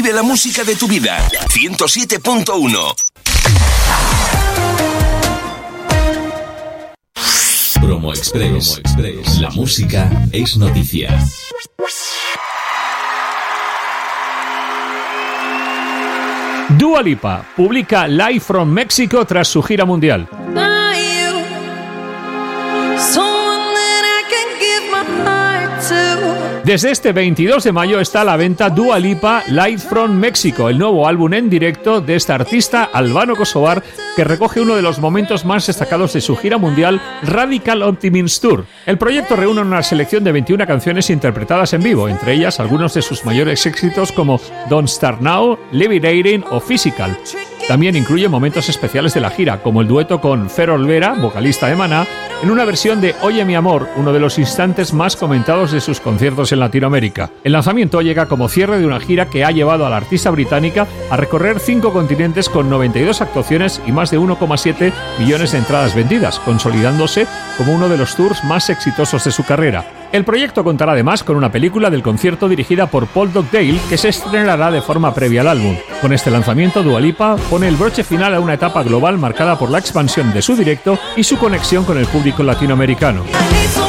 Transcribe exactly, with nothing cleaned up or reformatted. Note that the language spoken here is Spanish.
Vive la música de tu vida. ciento siete punto uno. Promo Express. Promo Express. La música es noticia. Dua Lipa publica Live from Mexico tras su gira mundial. Desde este veintidós de mayo está a la venta Dua Lipa Live from Mexico, el nuevo álbum en directo de esta artista albano-kosovar que recoge uno de los momentos más destacados de su gira mundial Radical Optimism Tour. El proyecto reúne una selección de veintiuna canciones interpretadas en vivo, entre ellas algunos de sus mayores éxitos como Don't Start Now, Levitating o Physical. También incluye momentos especiales de la gira, como el dueto con Fer Olvera, vocalista de Maná, en una versión de Oye mi amor, uno de los instantes más comentados de sus conciertos en Latinoamérica. El lanzamiento llega como cierre de una gira que ha llevado a la artista británica a recorrer cinco continentes con noventa y dos actuaciones y más de uno coma siete millones de entradas vendidas, consolidándose como uno de los tours más exitosos de su carrera. El proyecto contará además con una película del concierto dirigida por Paul Dugdale que se estrenará de forma previa al álbum. Con este lanzamiento, Dua Lipa pone el broche final a una etapa global marcada por la expansión de su directo y su conexión con el público latinoamericano.